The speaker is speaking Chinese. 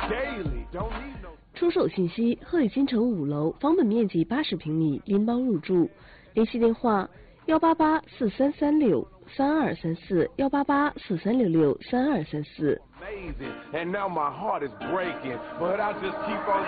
出售信息：鹤宇金城5楼，房本面积80平米，拎包入住。联系电话：18843363234，18843663234。